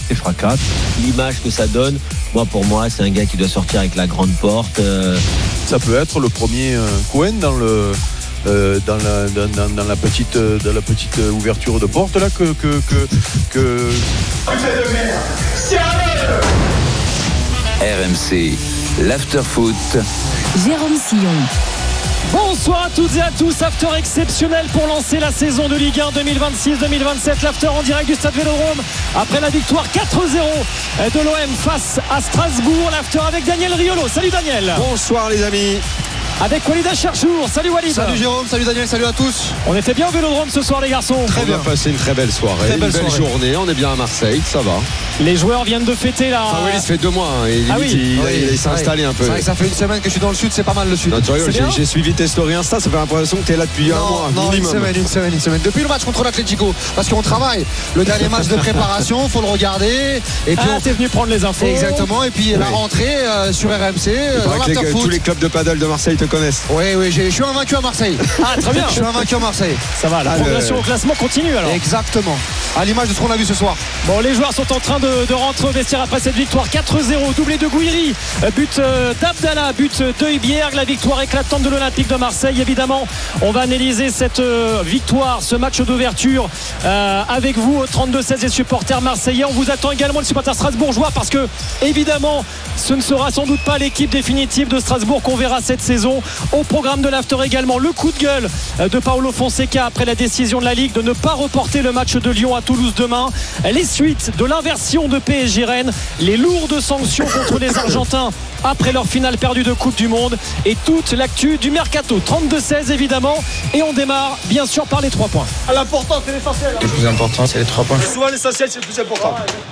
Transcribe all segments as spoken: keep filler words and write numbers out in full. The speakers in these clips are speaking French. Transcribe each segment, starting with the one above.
et fera quatre. L'image que ça donne, moi pour moi, c'est un gars qui doit sortir avec la grande porte. Euh... Ça peut être le premier euh, Cohen dans le. Euh, dans, la, dans, dans, dans la petite dans la petite ouverture de porte là que que que, que... R M C l'after-foot. Jérôme Sillon. Bonsoir à toutes et à tous, after exceptionnel pour lancer la saison de Ligue un deux mille vingt-six deux mille vingt-sept, l'after en direct du Stade Vélodrome après la victoire quatre zéro de l'O M face à Strasbourg, l'after avec Daniel Riolo. Salut Daniel. Bonsoir les amis. Avec Walid Acharchour. Salut Walid. Salut Jérôme, salut Daniel, salut à tous. On était bien au Vélodrome ce soir les garçons. Très on bien. a passé une très belle soirée, très belle une belle soirée. journée, on est bien à Marseille, ça va. Les joueurs viennent de fêter la... Enfin, Walid, ça fait deux mois, hein, et ah limite, oui. il, oui, il, il s'est installé oui. un peu. C'est vrai que ça fait une semaine que je suis dans le sud, c'est pas mal le sud. Non, tu rigoles, C'est bien. j'ai, j'ai suivi tes stories Insta, ça fait l'impression que tu es là depuis non, un mois non, minimum. une semaine, une semaine, une semaine. Depuis le match contre l'Atlético, parce qu'on travaille. Le dernier match de préparation, faut le regarder. Et puis Ah, on... t'es venu prendre les infos. Exactement. Et puis la rentrée euh, sur R M C. Il Euh, paraît dans que les- l'after-foot. tous les clubs de paddle de Marseille te connaissent. Oui, oui, j'ai- je suis invaincu à Marseille. Ah très bien. Je suis invaincu à Marseille. Ça va, la Ah, progression le- au classement continue alors. Exactement. À l'image de ce qu'on a vu ce soir. Bon, les joueurs sont en train de, de rentrer au vestiaire après cette victoire quatre zéro, doublé de Gouiri, but euh, d'Abdallah, but de Hibierg, la victoire éclatante de l'Olympique de Marseille. Évidemment, on va analyser cette euh, victoire, ce match d'ouverture euh, avec vous au trente-deux seize et supporters marseillais. On vous attend également le supporter strasbourgeois parce que évidemment, ce ne sera sans doute pas l'équipe définitive de Strasbourg qu'on verra cette saison. Au programme de l'after également, le coup de gueule de Paulo Fonseca après la décision de la Ligue de ne pas reporter le match de Lyon à Toulouse demain. Les suites de l'inversion de P S G Rennes, les lourdes sanctions contre les Argentins après leur finale perdue de Coupe du Monde et toute l'actu du mercato. Trente-deux seize évidemment, et on démarre bien sûr par les trois points. L'important c'est l'essentiel. Le plus important, c'est les trois points. Souvent l'essentiel c'est le plus important.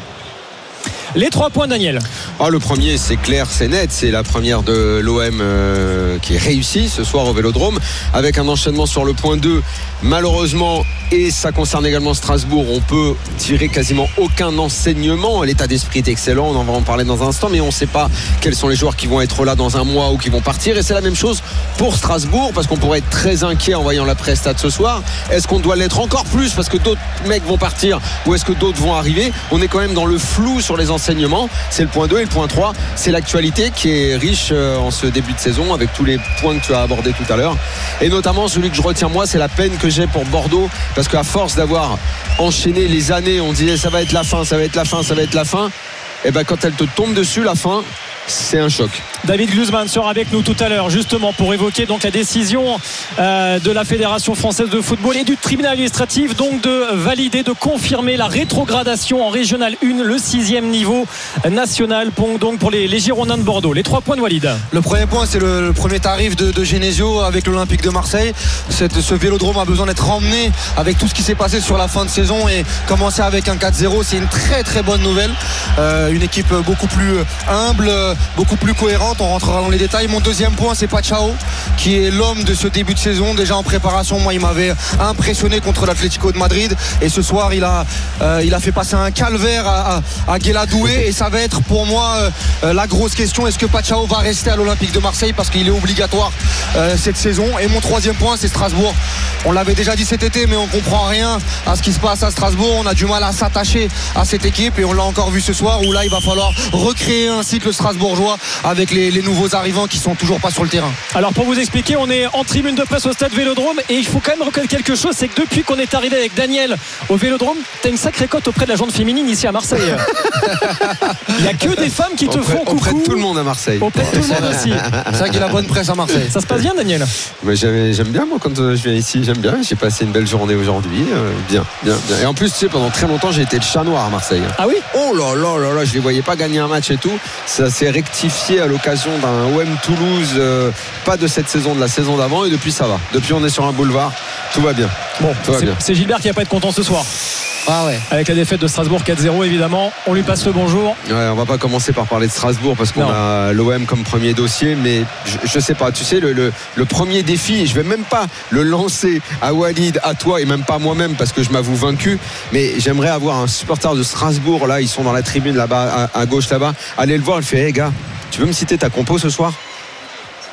Les trois points, Daniel. Ah, le premier, c'est clair, c'est net. C'est la première de l'O M euh, qui est réussie ce soir au Vélodrome avec un enchaînement sur le point deux. Malheureusement, et ça concerne également Strasbourg, on peut tirer quasiment aucun enseignement. L'état d'esprit est excellent, on en va en parler dans un instant, mais on ne sait pas quels sont les joueurs qui vont être là dans un mois ou qui vont partir. Et c'est la même chose pour Strasbourg, parce qu'on pourrait être très inquiet en voyant la presta de ce soir. Est-ce qu'on doit l'être encore plus parce que d'autres mecs vont partir ou est-ce que d'autres vont arriver? On est quand même dans le flou sur les enseignements. C'est le point deux, et le point trois, c'est l'actualité qui est riche en ce début de saison avec tous les points que tu as abordés tout à l'heure, et notamment celui que je retiens moi, c'est la peine que j'ai pour Bordeaux, parce qu'à force d'avoir enchaîné les années, on disait ça va être la fin, ça va être la fin, ça va être la fin, et ben quand elle te tombe dessus, la fin, c'est un choc. David Glusman sera avec nous tout à l'heure justement pour évoquer donc la décision euh, de la Fédération française de football et du tribunal administratif donc de valider, de confirmer la rétrogradation en régional un, le sixième niveau national donc pour les, les Girondins de Bordeaux. Les trois points de Walid. Le premier point, c'est le, le premier tarif de, de Genesio avec l'Olympique de Marseille. Cette, ce Vélodrome a besoin d'être emmené avec tout ce qui s'est passé sur la fin de saison, et commencer avec un quatre zéro, c'est une très très bonne nouvelle. Euh, une équipe beaucoup plus humble, beaucoup plus cohérente. On rentrera dans les détails. Mon deuxième point, c'est Pachao, qui est l'homme de ce début de saison. Déjà en préparation, moi il m'avait impressionné contre l'Atlético de Madrid, et ce soir il a, euh, il a fait passer un calvaire à, à, à Guéladoué, et ça va être pour moi euh, la grosse question. Est-ce que Pachao va rester à l'Olympique de Marseille, parce qu'il est obligatoire euh, cette saison? Et mon troisième point, c'est Strasbourg. On l'avait déjà dit cet été, mais on comprend rien à ce qui se passe à Strasbourg. On a du mal à s'attacher à cette équipe, et on l'a encore vu ce soir où là il va falloir recréer un cycle strasbourgeois avec les, les nouveaux arrivants qui sont toujours pas sur le terrain. Alors pour vous expliquer, on est en tribune de presse au stade Vélodrome, et il faut quand même reconnaître quelque chose, c'est que depuis qu'on est arrivé avec Daniel au Vélodrome, t'as une sacrée cote auprès de la gente féminine ici à Marseille. Il n'y a que des femmes qui te auprès, font coucou. auprès de tout le monde à Marseille. Auprès de tout le monde aussi. C'est vrai qu'il a la bonne presse à Marseille. Ça se passe bien, Daniel? Mais j'aime, j'aime bien moi quand je viens ici, j'aime bien. J'ai passé une belle journée aujourd'hui, euh, bien, bien, bien. Et en plus, tu sais, pendant très longtemps, j'ai été le chat noir à Marseille. Ah oui? Oh là là là là, je les voyais pas gagner un match et tout. Ça s'est rectifié à l'occasion d'un O M Toulouse, euh, pas de cette saison, de la saison d'avant, et depuis ça va. Depuis on est sur un boulevard, tout va bien. Bon, tout va c'est, bien. c'est Gilbert qui va pas être content ce soir. Ah ouais. Avec la défaite de Strasbourg quatre zéro évidemment. On lui passe le bonjour. Ouais, on va pas commencer par parler de Strasbourg parce qu'on Non. a l'O M comme premier dossier, mais je, je sais pas, tu sais, le, le, le premier défi, je vais même pas le lancer à Walid, à toi et même pas à moi-même parce que je m'avoue vaincu, mais j'aimerais avoir un supporter de Strasbourg, là, ils sont dans la tribune là-bas, à, à gauche là-bas, aller le voir, il fait, hé hey, gars, tu veux me citer ta compo ce soir?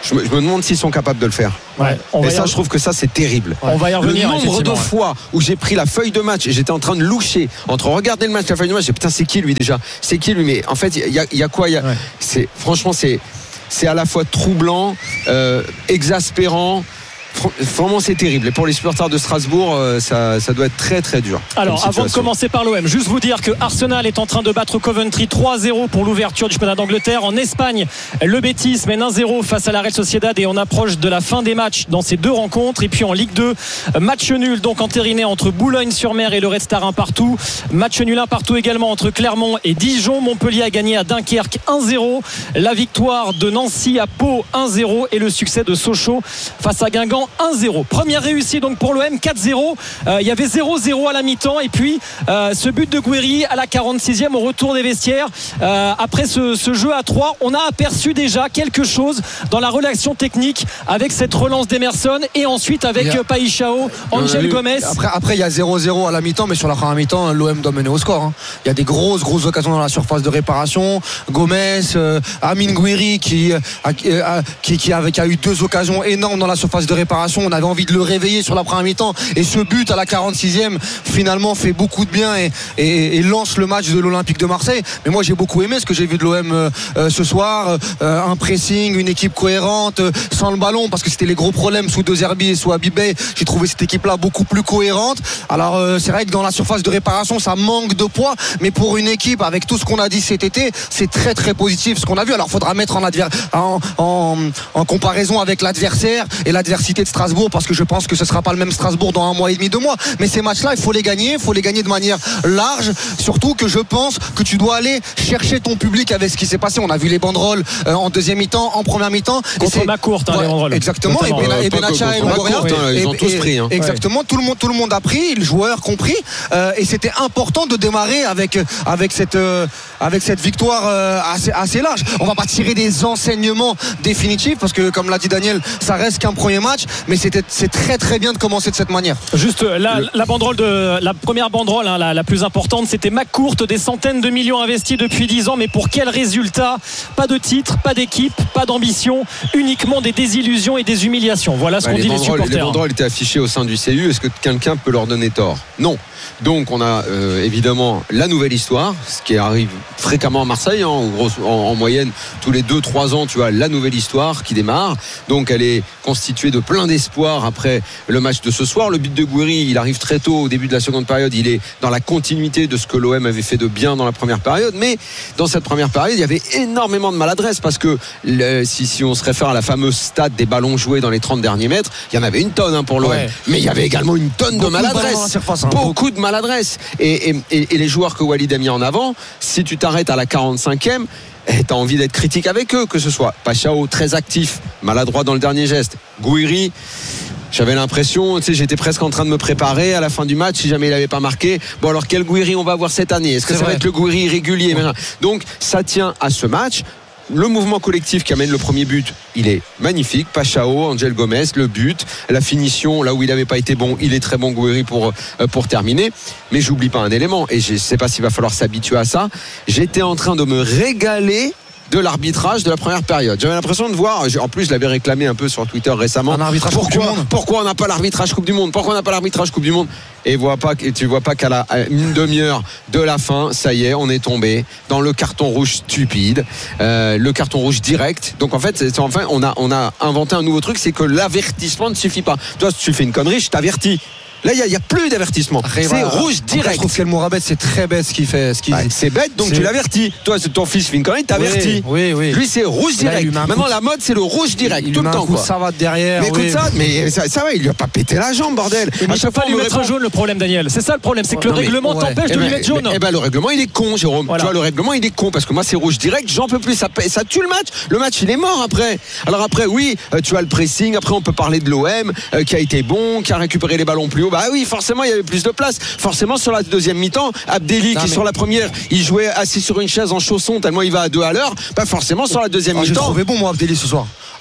Je me, je me demande s'ils sont capables de le faire. Ouais, on et va ça, y je trouve que ça, c'est terrible. On va y revenir. Le nombre de ouais. fois où j'ai pris la feuille de match et j'étais en train de loucher entre regarder le match, la feuille de match, j'ai putain, c'est qui lui déjà C'est qui lui Mais en fait, il y, y, y a quoi y a, ouais. c'est, Franchement, c'est, c'est à la fois troublant, euh, exaspérant. Vraiment, c'est terrible. Et pour les supporters de Strasbourg, ça, ça doit être très très dur. Alors, avant de commencer par l'O M, juste vous dire que Arsenal est en train de battre Coventry trois zéro pour l'ouverture du championnat d'Angleterre. En Espagne, le Betis mène un zéro face à la Real Sociedad et on approche de la fin des matchs dans ces deux rencontres. Et puis en Ligue deux, match nul donc entériné entre Boulogne-sur-Mer et le Red Star un partout. Match nul un partout également entre Clermont et Dijon. Montpellier a gagné à Dunkerque un zéro. La victoire de Nancy à Pau un zéro et le succès de Sochaux face à Guingamp un zéro. Première réussite donc pour l'O M, quatre zéro. Euh, il y avait zéro zéro à la mi-temps et puis euh, ce but de Gouiri à la quarante-sixième au retour des vestiaires. Euh, après ce, ce jeu à trois, on a aperçu déjà quelque chose dans la relation technique avec cette relance d'Emerson et ensuite avec a... Paixão, Angel euh, Gomez. Après, après il y a zéro zéro à la mi-temps, mais sur la première mi-temps, l'O M doit mener au score. Hein. Il y a des grosses grosses occasions dans la surface de réparation. Gomez, euh, Amine Gouiri qui, euh, qui, qui, avait, qui a eu deux occasions énormes dans la surface de réparation. On avait envie de le réveiller sur la première mi-temps et ce but à la quarante-sixième finalement fait beaucoup de bien et, et, et lance le match de l'Olympique de Marseille. Mais moi j'ai beaucoup aimé ce que j'ai vu de l'O M euh, ce soir, euh, un pressing, une équipe cohérente euh, sans le ballon parce que c'était les gros problèmes sous De Zerbi et sous Habibé. J'ai trouvé cette équipe là beaucoup plus cohérente. Alors euh, c'est vrai que dans la surface de réparation ça manque de poids, mais pour une équipe avec tout ce qu'on a dit cet été, c'est très très positif ce qu'on a vu. Alors il faudra mettre en, adver- en, en, en comparaison avec l'adversaire et l'adversité de Strasbourg parce que je pense que ce sera pas le même Strasbourg dans un mois et demi, deux mois, mais ces matchs-là il faut les gagner, il faut les gagner de manière large, surtout que je pense que tu dois aller chercher ton public avec ce qui s'est passé. On a vu les banderoles euh, en deuxième mi-temps, en première mi-temps contre Macourt hein, ouais, les banderoles exactement et, ben, et Benatia et Longoria ils ont tous pris hein. Exactement, ouais. tout le monde tout le monde a pris, le joueur compris euh, et c'était important de démarrer avec avec cette euh, avec cette victoire euh, assez assez large. On va pas tirer des enseignements définitifs parce que comme l'a dit Daniel, ça reste qu'un premier match, mais c'était c'est très très bien de commencer de cette manière. Juste la, la banderole de la première banderole hein, la, la plus importante, c'était McCourt, des centaines de millions investis depuis dix ans, mais pour quel résultat? Pas de titre, pas d'équipe, pas d'ambition, uniquement des désillusions et des humiliations. Voilà ce bah, qu'on dit les supporters. Les banderoles étaient affichées au sein du C U. Est-ce que quelqu'un peut leur donner tort? Non. Donc on a euh, évidemment la nouvelle histoire, ce qui arrive fréquemment à Marseille, hein, en, gros, en, en moyenne tous les deux trois ans tu as la nouvelle histoire qui démarre. Donc elle est constituée de plein d'espoir après le match de ce soir. Le but de Gouiri, il arrive très tôt au début de la seconde période, il est dans la continuité de ce que l'O M avait fait de bien dans la première période, mais dans cette première période il y avait énormément de maladresse parce que le, si, si on se réfère à la fameuse stat des ballons joués dans les trente derniers mètres, il y en avait une tonne hein, pour l'O M, ouais. Mais il y avait également une tonne beaucoup de maladresse, de surface, hein, beaucoup, beaucoup de maladresse et, et, et, et les joueurs que Walid a mis en avant, si tu t'arrêtes à la quarante-cinquième, eh, t'as envie d'être critique avec eux, que ce soit Paixão très actif, maladroit dans le dernier geste, Gouiri, j'avais l'impression, tu sais, j'étais presque en train de me préparer à la fin du match si jamais il n'avait pas marqué. Bon alors quel Gouiri on va avoir cette année? Est-ce que c'est ça vrai. Va être le Gouiri régulier? Ouais. Donc ça tient à ce match. Le mouvement collectif qui amène le premier but, il est magnifique. Paixão, Angel Gomez, le but, la finition, là où il n'avait pas été bon, il est très bon Gouiri pour, pour terminer. Mais j'oublie pas un élément, et je ne sais pas s'il va falloir s'habituer à ça. J'étais en train de me régaler de l'arbitrage de la première période. J'avais l'impression de voir, en plus je l'avais réclamé un peu sur Twitter récemment, un arbitrage pourquoi, Coupe du Monde. Pourquoi on n'a pas l'arbitrage Coupe du Monde? Pourquoi on n'a pas l'arbitrage Coupe du Monde? Et vois pas, tu vois pas qu'à la à une demi-heure de la fin, ça y est, on est tombé dans le carton rouge stupide, euh, le carton rouge direct. Donc en fait, c'est, enfin, on a, on a inventé un nouveau truc, c'est que l'avertissement ne suffit pas. Toi, si tu fais une connerie, je t'avertis. Là, il n'y a, a plus d'avertissement. C'est voilà. Rouge direct. Après, je trouve qu'El Mourabet, c'est très bête ce qu'il fait. Ce qu'il... Bah, c'est bête, donc c'est... tu l'avertis. Toi, c'est ton fils fait une connerie, t'avertis. Oui, oui, oui. Lui, c'est rouge direct. Là, Maintenant, la mode, c'est le rouge direct. Il tout le temps. Quoi. Ça va derrière. Mais écoute oui. ça, mais ça, ça va, il lui a pas pété la jambe, bordel. Mais à chaque fois, lui mettre un jaune, le problème, Daniel. C'est ça le problème, c'est que non, le règlement ouais. t'empêche eh de ben, lui mettre jaune. Eh ben, le règlement, il est con, Jérôme. Voilà. Tu vois, le règlement, il est con parce que moi, c'est rouge direct, j'en peux plus. Ça, ça tue le match. Le match, il est mort après. Alors après, oui, tu as le pressing. Après, on peut parler de l'O M euh, qui a été bon, qui a récupéré les ballons plus haut. Bah oui, forcément, il y avait plus de place. Forcément, sur la deuxième mi-temps, Abdelli, qui mais... sur la première, il jouait assis sur une chaise en chausson tellement il va à deux à l'heure. Bah forcément, sur la deuxième ah, mi-temps. J'ai trouvé bon, moi, Abdelli, ce soir.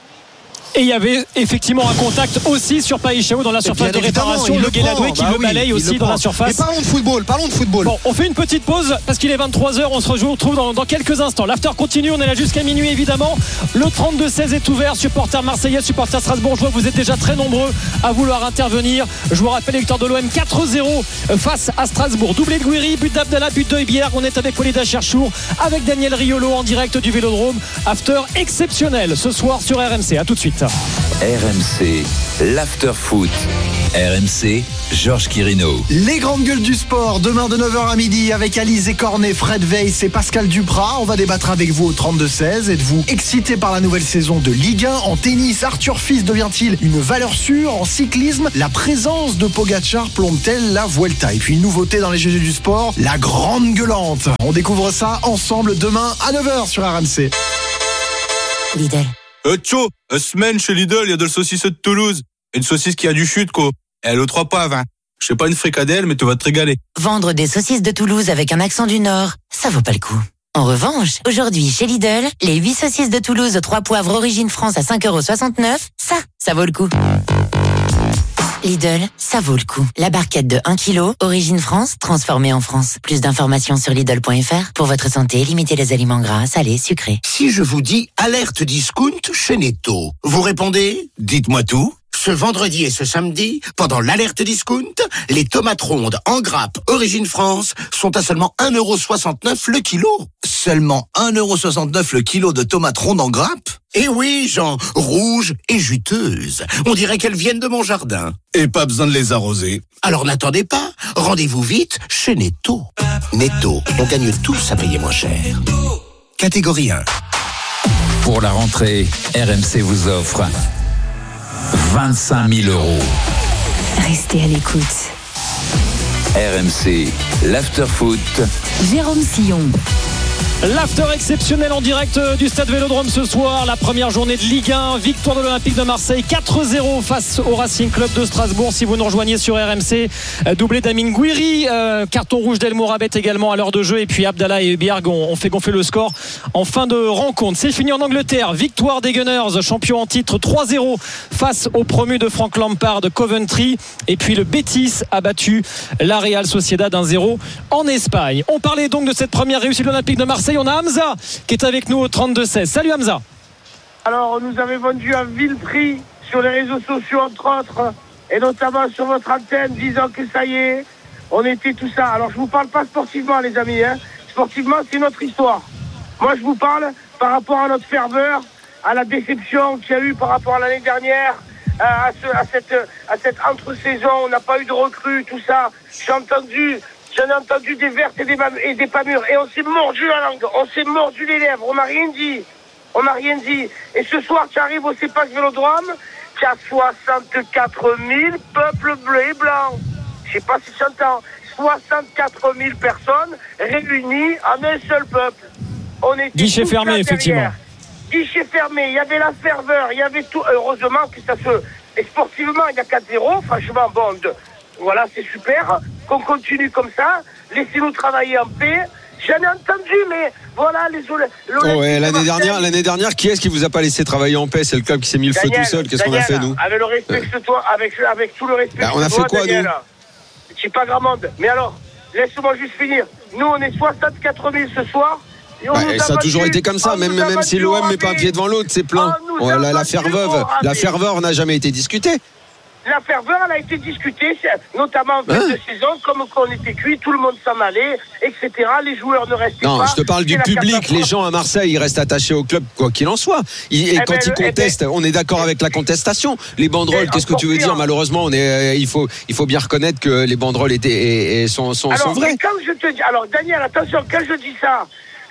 Et il y avait effectivement un contact aussi sur Païchao dans la surface de réparation. Le Guéladoué qui bah le oui, balaye aussi le dans prend. la surface. Et parlons de football, parlons de football. Bon, on fait une petite pause parce qu'il est vingt-trois heures. On se retrouve dans, dans quelques instants. L'after continue. On est là jusqu'à minuit évidemment. Le trente-deux seize est ouvert. Supporters marseillais, supporters strasbourgeois, vous êtes déjà très nombreux à vouloir intervenir. Je vous rappelle, victoire de l'O M quatre zéro face à Strasbourg. Doublé de Guiri, but d'Abdallah, but de Hébierg. On est avec Walid Cherchour, avec Daniel Riolo en direct du Vélodrome. After exceptionnel ce soir sur R M C. À tout de suite. R M C, l'after foot. R M C, Georges Quirino. Les grandes gueules du sport, demain de neuf heures à midi avec Alizé Cornet, Fred Weiss et Pascal Duprat. On va débattre avec vous au trente-deux seize. Êtes-vous excité par la nouvelle saison de Ligue un? En tennis, Arthur Fils devient-il une valeur sûre? En cyclisme, la présence de Pogacar plombe-t-elle la Vuelta? Et puis une nouveauté dans les G G du sport, la grande gueulante. On découvre ça ensemble demain à neuf heures sur R M C. Lidl. Euh, tcho, euh, semaine chez Lidl, il y a de la saucisse de Toulouse. Une saucisse qui a du chute, quoi. Et elle est aux trois poivres, hein. Je sais pas une fricadelle, mais tu vas te régaler. Vendre des saucisses de Toulouse avec un accent du Nord, ça vaut pas le coup. En revanche, aujourd'hui chez Lidl, les huit saucisses de Toulouse aux trois poivres origine France à cinq euros soixante-neuf, ça, ça vaut le coup. Lidl, ça vaut le coup. La barquette de un kilo, origine France, transformée en France. Plus d'informations sur Lidl point F R. Pour votre santé, limitez les aliments gras, salés, sucrés. Si je vous dis alerte discount chez Netto, vous répondez? Dites-moi tout. Ce vendredi et ce samedi, pendant l'alerte discount, les tomates rondes en grappe origine France sont à seulement un euro soixante-neuf le kilo. Seulement un euro soixante-neuf le kilo de tomates rondes en grappe? Et oui, Jean, rouges et juteuses. On dirait qu'elles viennent de mon jardin. Et pas besoin de les arroser. Alors n'attendez pas, rendez-vous vite chez Netto. Netto, on gagne tous à payer moins cher. Catégorie un. Pour la rentrée, R M C vous offre vingt-cinq mille euros. Restez à l'écoute. R M C, l'after foot. Jérôme Sillon. L'after exceptionnel en direct du stade Vélodrome ce soir, la première journée de Ligue un, victoire de l'Olympique de Marseille quatre zéro face au Racing Club de Strasbourg. Si vous nous rejoignez sur R M C, doublé d'Amine Gouiri, euh, carton rouge d'El Mourabet également à l'heure de jeu, et puis Abdallah et Hébierg ont, ont fait gonfler le score en fin de rencontre. C'est fini en Angleterre, victoire des Gunners, champion en titre trois zéro face au promu de Frank Lampard de Coventry, et puis le Betis a battu la Real Sociedad un zéro en Espagne. On parlait donc de cette première réussite de l'Olympique de Marseille. On a Hamza qui est avec nous au trente-deux seize. Salut Hamza. Alors, on nous avait vendu un vil prix sur les réseaux sociaux, entre autres, et notamment sur votre antenne, disant que ça y est, on était tout ça. Alors, je vous parle pas sportivement, les amis. Hein. Sportivement, c'est notre histoire. Moi, je vous parle par rapport à notre ferveur, à la déception qu'il y a eu par rapport à l'année dernière, à, ce, à cette, à cette entre-saison. On n'a pas eu de recrues, tout ça. J'ai entendu... J'en ai entendu des vertes et des, et des pas mûres. Et on s'est mordu la langue. On s'est mordu les lèvres. On n'a rien dit. On n'a rien dit. Et ce soir, tu arrives au Cépac Vélodrome, tu as soixante-quatre mille peuples bleus et blancs. Je sais pas si tu entends. soixante-quatre mille personnes réunies en un seul peuple. On était guichet fermé, effectivement. Guichet fermé. Il y avait la ferveur. Il y avait tout. Heureusement que ça se... Et sportivement, il y a quatre zéro. Franchement, bon... De... Voilà, c'est super, qu'on continue comme ça, laissez-nous travailler en paix. J'en ai entendu, mais voilà, les oh ouais, l'année dernière, l'année dernière, qui est-ce qui vous a pas laissé travailler en paix? C'est le club qui s'est mis le feu tout seul. Qu'est-ce qu'on a fait, nous? Avec le respect que toi, avec, avec tout le respect bah, que on a toi, fait quoi, Daniel, nous? Je suis pas grand monde. Mais alors, laisse-moi juste finir. Nous, on est soixante-quatre mille ce soir. Et on bah, nous ça a a toujours battu, été comme ça, même, même si l'O M met pas un pied devant l'autre, c'est plein. Oh, la, la ferveur, la ferveur n'a jamais été discutée. La ferveur, elle a été discutée, notamment en fin hein de saison, comme quand on était cuit, tout le monde s'en allait, et cetera. Les joueurs ne restaient non, pas. Non, je te parle du public. Les gens à Marseille, ils restent attachés au club, quoi qu'il en soit. Ils, et eh quand ben, ils contestent, eh ben, on est d'accord avec la contestation. Les banderoles, qu'est-ce que tu veux dire? Malheureusement, on est, il faut, il faut bien reconnaître que les banderoles étaient, et, et sont, sont, alors, sont vraies. Quand je te dis, alors Daniel, attention, quand je dis ça,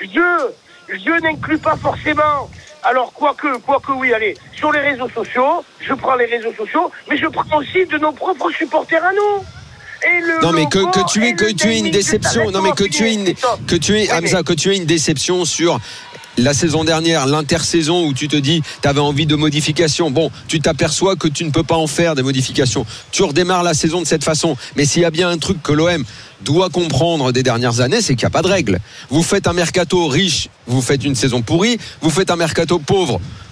je, je n'inclus pas forcément. Alors, quoique, quoique oui, allez, sur les réseaux sociaux, je prends les réseaux sociaux, mais je prends aussi de nos propres supporters à nous. Et le non mais que, logo, que tu aies que tu aies une déception, non mais que tu aies une que tu aies Hamza, que tu aies une déception sur la saison dernière, l'intersaison où tu te dis tu avais envie de modifications. Bon, tu t'aperçois que tu ne peux pas en faire des modifications. Tu redémarres la saison de cette façon. Mais s'il y a bien un truc que l'O M doit comprendre des dernières années, c'est qu'il n'y a pas de règles. Vous faites un mercato riche, vous faites une saison pourrie. Vous faites un mercato pauvre,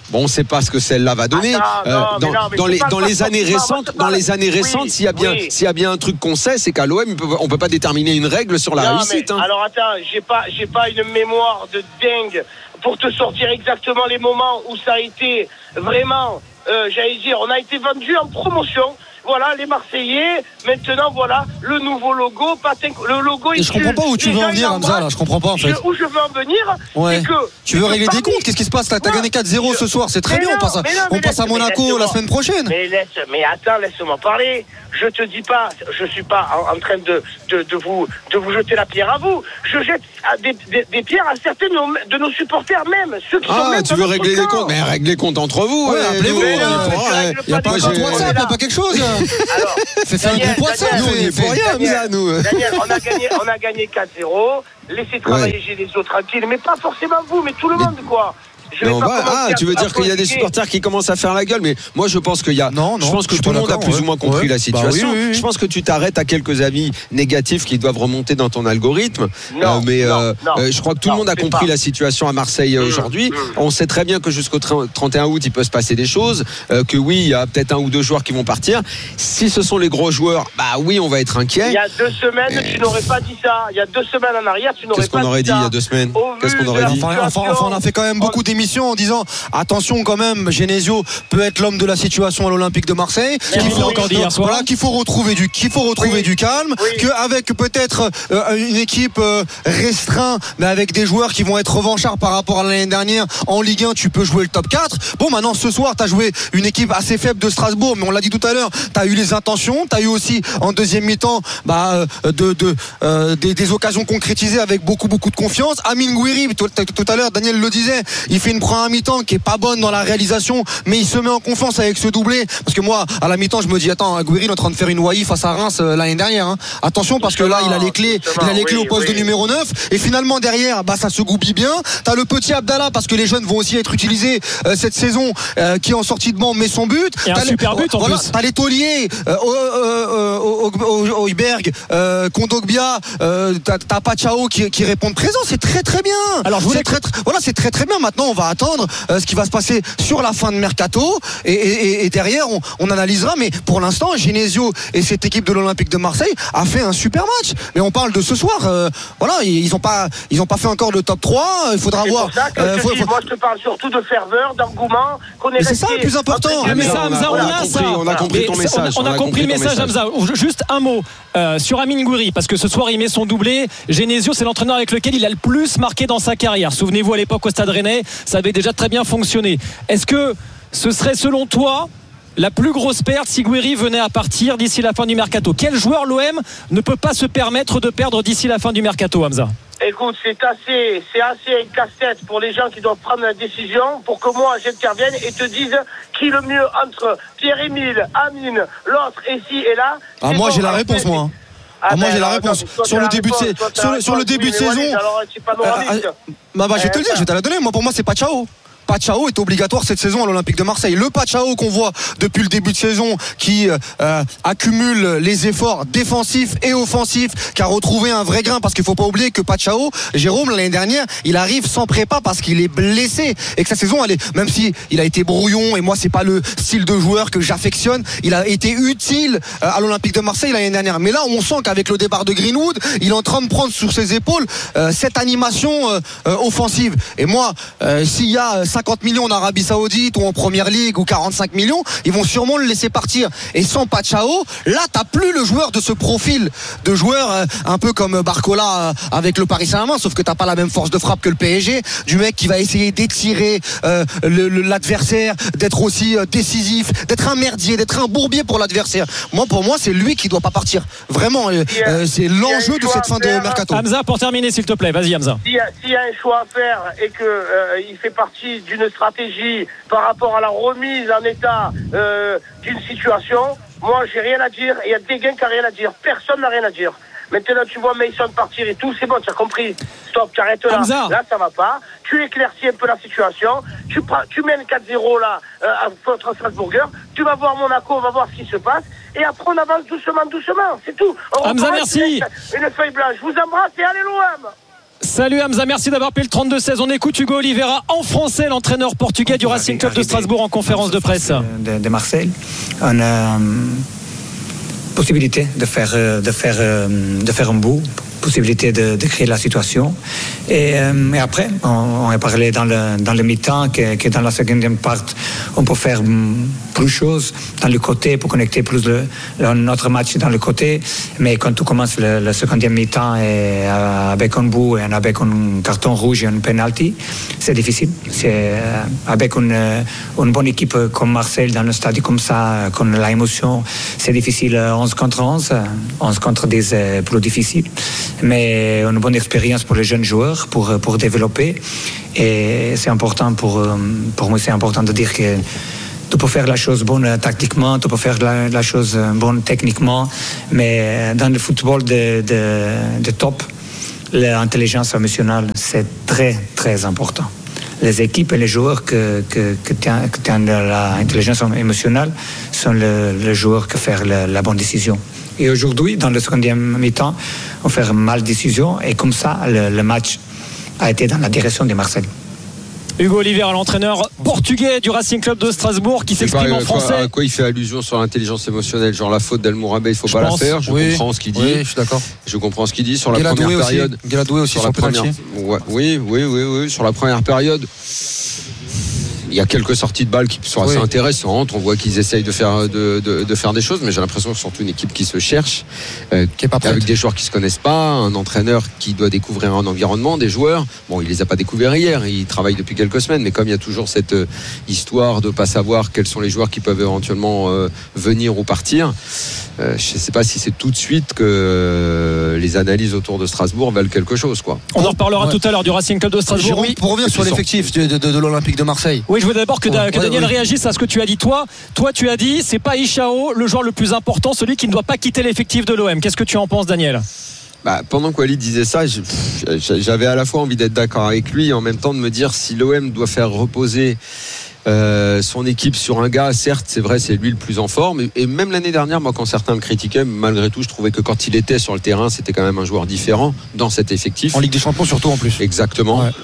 Bon, on ne sait pas ce que celle-là va donner. Attends, euh, non, dans, mais non, mais dans je les, parle dans pas les années forcément, récentes, moi, je dans parle- les années oui, récentes, s'il y a bien, oui. s'il y a bien un truc qu'on sait, c'est qu'à l'O M, on ne peut pas déterminer une règle sur la non, réussite. Mais, hein. Alors attends, j'ai pas, j'ai pas une mémoire de dingue pour te sortir exactement les moments où ça a été vraiment, euh, j'allais dire, on a été vendu en promotion. Voilà, les Marseillais, maintenant, voilà, le nouveau logo, patin, le logo... Et je comprends pas où tu veux en venir, Hamza, là, je comprends pas, en fait. Je, où je veux en venir, ouais. c'est que... Tu veux régler des comptes? Qu'est-ce qui se passe là? T'as ouais. gagné quatre zéro ce soir, c'est très mais bien, non, on passe à, non, on passe laisse, à Monaco la semaine prochaine. Mais laisse, mais attends, laisse-moi parler. Je te dis pas, je suis pas en, en train de, de, de, vous, de vous jeter la pierre à vous. Je jette à des, des, des pierres à certains de nos, de nos supporters même, ceux qui ah, sont même tu veux régler les comptes? Mais règle les comptes entre vous. Ouais, appelez-vous. Il n'y a pas un compte WhatsApp, il n'y a pas quelque chose. Alors, fais faire un groupe WhatsApp. Nous, on n'y est pour rien, Hamza, nous. Daniel, on a gagné, on a gagné quatre zéro. Laissez travailler ouais. Génesio tranquille, mais pas forcément vous, mais tout le monde, quoi. Non, bah, ah, tu veux dire qu'il y a des supporters qui commencent à faire la gueule, mais moi je pense qu'il y a. Non, non, je pense que je tout le monde a plus ouais. ou moins compris ouais. la situation. Bah oui, oui, oui. Je pense que tu t'arrêtes à quelques avis négatifs qui doivent remonter dans ton algorithme. Non, euh, mais non, euh, non, euh, je crois que tout non, le monde a compris pas. la situation à Marseille mmh, aujourd'hui. Mmh. On sait très bien que jusqu'au trente et un août, il peut se passer des choses. Euh, que oui, il y a peut-être un ou deux joueurs qui vont partir. Si ce sont les gros joueurs, bah oui, on va être inquiet. Il y a deux semaines, mais... tu n'aurais pas dit ça. Il y a deux semaines en arrière, tu n'aurais Qu'est-ce pas qu'on aurait dit dit il y ça. a deux semaines? Qu'est-ce qu'on vu aurait de la dit? Enfin, enfin, enfin, on a fait quand même beaucoup d'émissions en disant attention quand même, Genesio peut être l'homme de la situation à l'Olympique de Marseille. Mais Qu'il oui, faut, encore dit hier soir. voilà, qu'il faut retrouver du, qu'il faut retrouver Oui. du calme, Oui. qu'avec peut-être euh, une équipe euh, restreinte, mais avec des joueurs qui vont être revanchards par rapport à l'année dernière en Ligue un, tu peux jouer le top quatre. Bon, maintenant ce soir, tu as joué une équipe assez faible de Strasbourg, mais on l'a dit tout à l'heure, tu as eu les intentions, tu as eu aussi en deuxième mi-temps bah, de, de, euh, des, des occasions concrétisées avec beaucoup beaucoup de confiance. Amine Gouiri, tout, tout à l'heure, Daniel le disait, il fait une première mi-temps qui est pas bonne dans la réalisation, mais il se met en confiance avec ce doublé. Parce que moi, à la mi-temps, je me dis, attends, Gouiri est en train de faire une Wai face à Reims euh, l'année dernière. Hein. Attention, parce que là, il a les clés, il a les clés oui, au poste oui. de numéro neuf. Et finalement, derrière, bah, ça se goupille bien. T'as le petit Abdallah, parce que les jeunes vont aussi être utilisés euh, cette saison, euh, qui en sortie de banc met son but. Et t'as un les, super but en voilà, plus. T'as les tauliers, euh, Heuberg, euh, Kondogbia, euh, t'as, t'as Pachao qui, qui répondent présent. C'est très très bien. Alors, je voulais c'est très, très, voilà, c'est très très bien. Maintenant, on va attendre euh, ce qui va se passer sur la fin de mercato et, et, et derrière on, on analysera, mais pour l'instant Genesio et cette équipe de l'Olympique de Marseille a fait un super match, mais on parle de ce soir, euh, voilà, ils ont pas ils ont pas fait encore le top trois, il faudra c'est voir pour ça que euh, je faut, dis, faut... moi je te parle surtout de ferveur, d'engouement, qu'on est mais c'est ça le plus important. Ah, mais ça, Hamza, on on a a compris, ça. on a compris ton Mais message, On a, on a compris le message, Hamza. Juste un mot euh, sur Amine Gouiri, parce que ce soir il met son doublé. Genesio, c'est l'entraîneur avec lequel il a le plus marqué dans sa carrière. Souvenez-vous, à l'époque au Stade Rennais, ça avait déjà très bien fonctionné. Est-ce que ce serait selon toi la plus grosse perte si Gouiri venait à partir d'ici la fin du mercato? Quel joueur l'O M ne peut pas se permettre de perdre d'ici la fin du mercato, Hamza? Écoute, c'est assez, c'est assez un casse-tête pour les gens qui doivent prendre la décision pour que moi j'intervienne et te dise qui le mieux entre Pierre-Emile, Amine, l'autre ici et là. Ah, moi bon, j'ai la alors, réponse, moi. Hein. Ah, ah, moi ben, j'ai la alors, réponse attends, sur le début de saison. Sur le, sur le début de saison. Alors, c'est pas moraliste. Euh, euh, bah, bah, je vais te le dire, je vais te la donner. Moi, pour moi, c'est Pachao. Pachao est obligatoire cette saison à l'Olympique de Marseille. Le Pachao qu'on voit depuis le début de saison, qui euh, accumule les efforts défensifs et offensifs, qui a retrouvé un vrai grain, parce qu'il faut pas oublier que Pachao, Jérôme, l'année dernière, il arrive sans prépa parce qu'il est blessé et que sa saison, elle est, même si il a été brouillon, et moi c'est pas le style de joueur que j'affectionne, il a été utile à l'Olympique de Marseille l'année dernière. Mais là, on sent qu'avec le départ de Greenwood, il est en train de prendre sur ses épaules euh, cette animation euh, euh, offensive. Et moi, euh, s'il y a cinquante millions en Arabie Saoudite ou en Première Ligue ou quarante-cinq millions, ils vont sûrement le laisser partir. Et sans Pachao, là t'as plus le joueur de ce profil de joueur euh, un peu comme Barcola euh, avec le Paris Saint-Germain, sauf que t'as pas la même force de frappe que le P S G, du mec qui va essayer d'étirer euh, le, le, l'adversaire, d'être aussi euh, décisif, d'être un merdier, d'être un bourbier pour l'adversaire. Moi, pour moi, c'est lui qui doit pas partir. Vraiment, euh, euh, c'est l'enjeu de cette fin de mercato. Hamza, pour terminer, s'il te plaît, vas-y Hamza. S'il y a, s'il y a un choix à faire et que euh, il fait partie d'une stratégie par rapport à la remise en état euh, d'une situation, moi j'ai rien à dire, et il y a des gains qui n'ont rien à dire, personne n'a rien à dire. Maintenant tu vois Mason partir et tout, c'est bon, tu as compris, stop, tu arrêtes là, Hamza. là ça va pas, tu éclaircis un peu la situation, tu, prends, tu mènes quatre zéro là euh, contre Strasbourger, tu vas voir Monaco, on va voir ce qui se passe, et après on avance doucement, doucement, c'est tout. On Hamza, merci. une, une feuille blanche, je vous embrasse et allez l'O M. Salut Hamza, merci d'avoir pris le trente-deux seize. On écoute Hugo Oliveira en français, l'entraîneur portugais du Racing Club de Strasbourg en conférence de presse. De, de Marseille, on a um, possibilité de faire, de faire, de faire un bout, possibilité de, de créer la situation. Et, euh, et après, on, on a parlé dans le, dans le mi-temps que, que dans la seconde partie, on peut faire plus de choses dans le côté pour connecter plus le, le, notre match dans le côté. Mais quand tu commences le, le second mi-temps et avec un bout et avec un carton rouge et un penalty, c'est difficile. C'est, avec une, une bonne équipe comme Marseille dans un stade comme ça, qu'on a l'émotion, c'est difficile onze contre onze. onze contre dix, c'est plus difficile. Mais une bonne expérience pour les jeunes joueurs pour, pour développer. Et c'est important pour, pour moi, c'est important de dire que tu peux faire la chose bonne tactiquement, tu peux faire la, la chose bonne techniquement, mais dans le football de, de, de top, l'intelligence émotionnelle, c'est très, très important. Les équipes et les joueurs que, que, que tiennent l'intelligence émotionnelle sont les le joueurs qui font la, la bonne décision. Et aujourd'hui, dans le second mi-temps, on fait une mal décision et comme ça, le, le match a été dans la direction de Marseille. Hugo Oliveira, l'entraîneur portugais du Racing Club de Strasbourg, qui s'exprime en français. À quoi il fait allusion sur l'intelligence émotionnelle, genre la faute d'El Mourabet, il faut je pas pense. la faire. Je oui. comprends ce qu'il dit. Oui, je suis d'accord. Je comprends ce qu'il dit sur la Guéladoué première aussi. période. Guéladoué aussi sur, sur la première. Ouais, oui, oui, oui, oui, sur la première période. Il y a quelques sorties de balles qui sont assez oui. intéressantes. On voit qu'ils essayent de faire, de, de, de faire des choses, mais j'ai l'impression que c'est surtout une équipe qui se cherche, euh, qui est pas avec des joueurs qui se connaissent pas, un entraîneur qui doit découvrir un environnement, des joueurs. Bon, il les a pas découverts hier, il travaille depuis quelques semaines, mais comme il y a toujours cette euh, histoire de pas savoir quels sont les joueurs qui peuvent éventuellement euh, venir ou partir, euh, je sais pas si c'est tout de suite que euh, les analyses autour de Strasbourg valent quelque chose, quoi. On en reparlera ouais. tout à l'heure du Racing Club de Strasbourg. Jérôme, oui. Pour revenir sur l'effectif de, de, de, de l'Olympique de Marseille. Oui, je veux d'abord que, da, que ouais, Daniel ouais. réagisse à ce que tu as dit. Toi, toi tu as dit, c'est pas Ishao le joueur le plus important, celui qui ne doit pas quitter l'effectif de l'O M. Qu'est-ce que tu en penses, Daniel ? Bah, pendant que Walid disait ça, j'avais à la fois envie d'être d'accord avec lui et en même temps de me dire si l'O M doit faire reposer euh, son équipe sur un gars, certes, c'est vrai, c'est lui le plus en forme. Et même l'année dernière, moi, quand certains me critiquaient, malgré tout, je trouvais que quand il était sur le terrain, c'était quand même un joueur différent dans cet effectif. En Ligue des Champions, surtout en plus. Exactement. Ouais.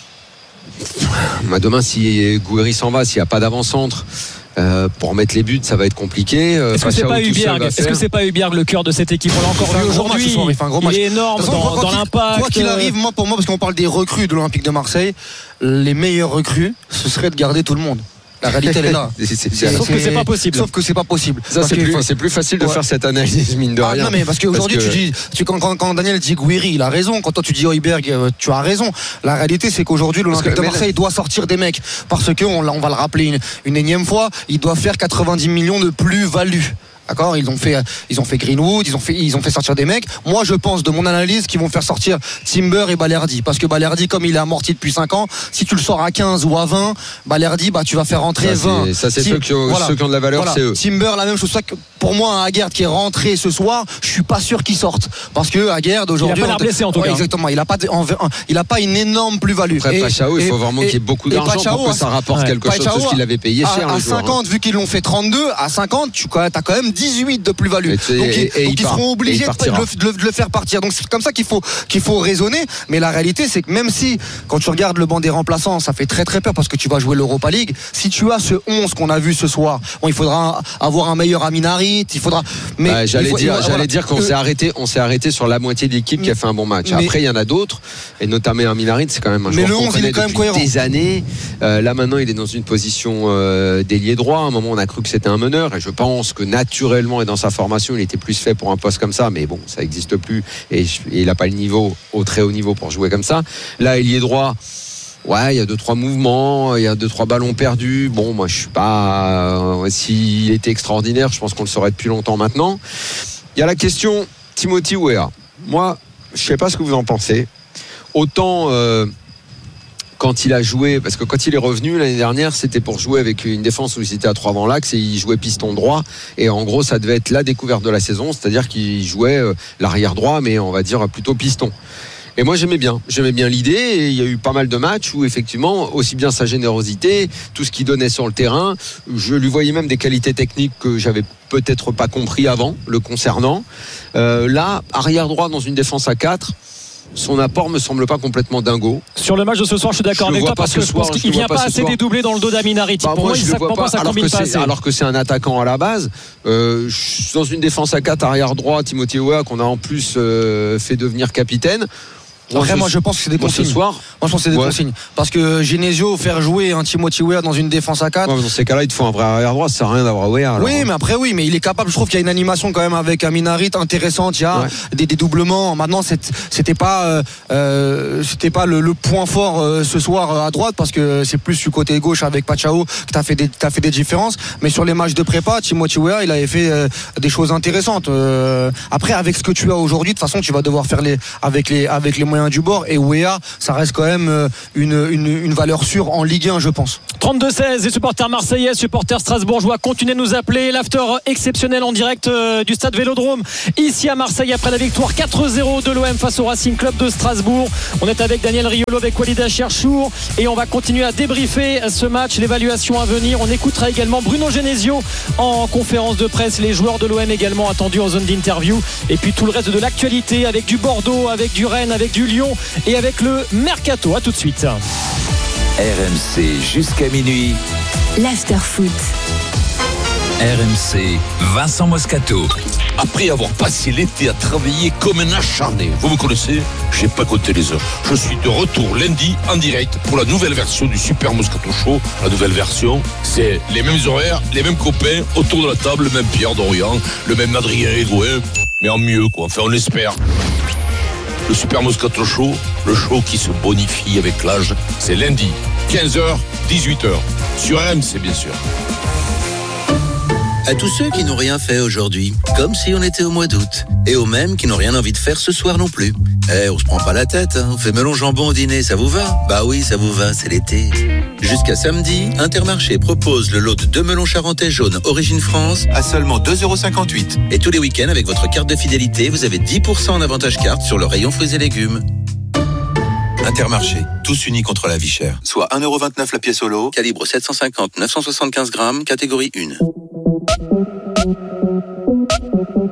Bah, demain, si Gouiri s'en va, s'il n'y a pas d'avant-centre, Euh, pour mettre les buts, ça va être compliqué. Euh, Est-ce que c'est pas Hubierg Est-ce que c'est pas Hubierg le cœur de cette équipe? On l'a encore vu aujourd'hui. Il, il est énorme façon, dans, dans l'impact. Quoi qu'il arrive, moi pour moi, parce qu'on parle des recrues de l'Olympique de Marseille, les meilleurs recrues, ce serait de garder tout le monde. La réalité, elle est là. c'est, c'est, c'est, sauf que c'est pas possible. Sauf que c'est pas possible. Ça, c'est, plus, c'est plus facile de ouais. faire cette analyse, mine de ah, rien. Non, mais parce qu'aujourd'hui, parce que... tu dis, tu, quand, quand, quand Daniel dit Gouiri, il a raison. Quand toi, tu dis Heuberg, tu as raison. La réalité, c'est qu'aujourd'hui, l'Olympique de Marseille là... doit sortir des mecs. Parce que, on, on va le rappeler une, une énième fois, il doit faire quatre-vingt-dix millions de plus-value. D'accord, ils ont fait, ils ont fait Greenwood, ils ont fait, ils ont fait sortir des mecs. Moi, je pense de mon analyse qu'ils vont faire sortir Timber et Balerdi, parce que Balerdi, comme il est amorti depuis cinq ans, si tu le sors à quinze ou à vingt, Balerdi, bah tu vas faire rentrer ça, vingt. C'est, ça, c'est Tim, ceux, qui ont, voilà, ceux qui ont de la valeur, voilà. C'est eux. Timber, la même chose. Pour moi, un Aguerd qui est rentré ce soir, je suis pas sûr qu'il sorte, parce que Aguerd aujourd'hui, il a pas l'air blessé en tout ouais, cas. Exactement, il a pas, de, il a pas une énorme plus-value. Après, Pachao, il faut vraiment qu'il y ait beaucoup d'argent Pachao, pour que ça rapporte ouais. quelque Pachao, chose, parce qu'il avait payé cher. À cinquante, vu qu'ils l'ont fait trente-deux, à cinquante, tu as quand même dix-huit de plus-value. Donc, et, ils, et donc il ils seront obligés de le, de le faire partir. Donc c'est comme ça qu'il faut, qu'il faut raisonner. Mais la réalité, c'est que même si, quand tu regardes le banc des remplaçants, ça fait très très peur parce que tu vas jouer l'Europa League. Si tu as ce onze qu'on a vu ce soir, bon, il faudra avoir un meilleur Amin Harit. Il faudra. Mais bah, j'allais faut, dire, voilà, j'allais dire qu'on que... s'est arrêté, on s'est arrêté sur la moitié de l'équipe mais, qui a fait un bon match. Mais, Après, il y en a d'autres, et notamment Amin Harit, c'est quand même un joueur qu'on connaît depuis des années. Euh, là maintenant, il est dans une position euh, d'ailier droit. À un moment, on a cru que c'était un meneur, et je pense que naturellement et dans sa formation, il était plus fait pour un poste comme ça, mais bon, ça n'existe plus et, et il n'a pas le niveau au très haut niveau pour jouer comme ça. Là, ailier droit, ouais, il y a deux trois mouvements, il y a deux trois ballons perdus. Bon, moi je suis pas euh, s'il était extraordinaire, je pense qu'on le saurait depuis longtemps maintenant. Il y a la question Timothy Weah. Moi, je sais pas ce que vous en pensez. Autant euh, quand il a joué, parce que quand il est revenu l'année dernière, c'était pour jouer avec une défense où il était à trois dans l'axe et il jouait piston droit. Et en gros, ça devait être la découverte de la saison, c'est-à-dire qu'il jouait euh, l'arrière droit, mais on va dire plutôt piston. Et moi, j'aimais bien. J'aimais bien l'idée. Et il y a eu pas mal de matchs où, effectivement, aussi bien sa générosité, tout ce qu'il donnait sur le terrain, je lui voyais même des qualités techniques que j'avais peut-être pas compris avant, le concernant. Euh, là, arrière droit dans une défense à quatre, son apport me semble pas complètement dingo. Sur le match de ce soir, je suis d'accord Je le avec vois toi pas parce ce que je soir, pense je qu'il le vient vois pas pas ce assez soir. dédoublé dans le dos d'Aminariti. Bah, Pour moi, moi, je il le vois pour moi, pas, ça alors combine que pas c'est assez. alors que c'est un attaquant à la base. Euh, je- dans une défense à quatre arrière droit, Timothy Weah qu'on a en plus euh, fait devenir capitaine. Après, moi, je pense que c'est des Moi, ce consignes. soir, Moi, je pense que c'est des Ouais. consignes. Parce que Genesio, faire jouer un Timothy Weah dans une défense à quatre. Ouais, mais dans ces cas-là, il te faut un vrai arrière droit. Ça sert à rien d'avoir Weah. alors. Oui, mais après, oui, mais il est capable. Je trouve qu'il y a une animation quand même avec Aminarit intéressante. Il y a Ouais. des dédoublements. Maintenant, c'est- c'était pas, euh, euh, c'était pas le, le point fort euh, ce soir euh, à droite parce que c'est plus du côté gauche avec Pachao que t'as fait des, t'as fait des différences. Mais sur les matchs de prépa, Timothy Weah, il avait fait euh, des choses intéressantes. Euh, après, avec ce que tu as aujourd'hui, de toute façon, tu vas devoir faire les, avec les, avec les moyens du bord. Et Weah, ça reste quand même euh, une, une, une valeur sûre en Ligue un, je pense. trente-deux seize, les supporters marseillais, supporters strasbourgeois, continuez de nous appeler. L'after exceptionnel en direct euh, du stade Vélodrome ici à Marseille après la victoire quatre zéro de l'O M face au Racing Club de Strasbourg. On est avec Daniel Riolo, avec Walida Cherchour et on va continuer à débriefer ce match, l'évaluation à venir. On écoutera également Bruno Genesio en conférence de presse, les joueurs de l'O M également attendus en zone d'interview et puis tout le reste de l'actualité avec du Bordeaux, avec du Rennes, avec du Lyon et avec le Mercato. À tout de suite. R M C jusqu'à minuit. L'after foot. R M C, Vincent Moscato. Après avoir passé l'été à travailler comme un acharné, vous me connaissez, j'ai pas compté les heures. Je suis de retour lundi en direct pour la nouvelle version du Super Moscato Show. La nouvelle version, c'est les mêmes horaires, les mêmes copains autour de la table, le même Pierre Dorian, le même Adrien Egoin, mais en mieux quoi, enfin on espère. Le Super Moscato Show, le show qui se bonifie avec l'âge, c'est lundi, quinze heures, dix-huit heures, sur R M C bien sûr. À tous ceux qui n'ont rien fait aujourd'hui, comme si on était au mois d'août, et aux mêmes qui n'ont rien envie de faire ce soir non plus. Eh, on se prend pas la tête, hein. On fait melon jambon au dîner, ça vous va? Bah oui, ça vous va, c'est l'été. Jusqu'à samedi, Intermarché propose le lot de deux melons charentais jaunes Origine France à seulement deux euros cinquante-huit. Et tous les week-ends, avec votre carte de fidélité, vous avez dix pour cent en avantage carte sur le rayon fruits et légumes. Intermarché, tous unis contre la vie chère. Soit un euro vingt-neuf la pièce au lot, calibre sept cent cinquante neuf cent soixante-quinze grammes, catégorie un.